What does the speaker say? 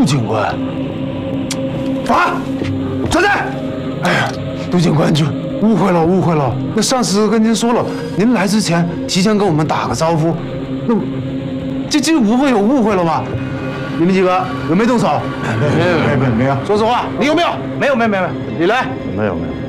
杜警官，啊，存在！哎呀，杜警官就误会了，误会了。那上司跟您说了，您来之前提前跟我们打个招呼，那这不会有误会了吧？你们几个有没动手？没有。说实话，你有没有？没有。你来？ 没有。